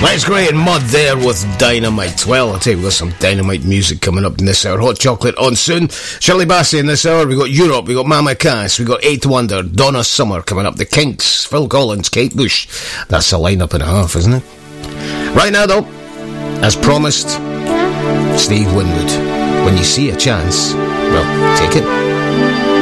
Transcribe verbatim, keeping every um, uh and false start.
Let's go and Mud there with Dynamite. Well, I'll tell you, we've got some Dynamite music coming up in this hour. Hot Chocolate on soon. Shirley Bassey in this hour. We've got Europe, we've got Mama Cass, we've got Eighth Wonder, Donna Summer coming up, The Kinks, Phil Collins, Kate Bush. That's a line-up and a half, isn't it? Right now, though, as promised, Steve Winwood. When you see a chance, well, take it.